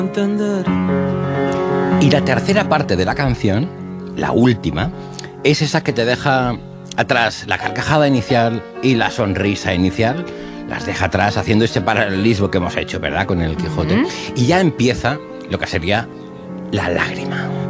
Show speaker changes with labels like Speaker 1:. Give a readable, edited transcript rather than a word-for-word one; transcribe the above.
Speaker 1: Y la tercera parte de la canción, la última, es esa que te deja atrás la carcajada inicial y la sonrisa inicial. Las deja atrás haciendo este paralelismo que hemos hecho, ¿verdad? Con el Quijote. Y ya empieza lo que sería la lágrima.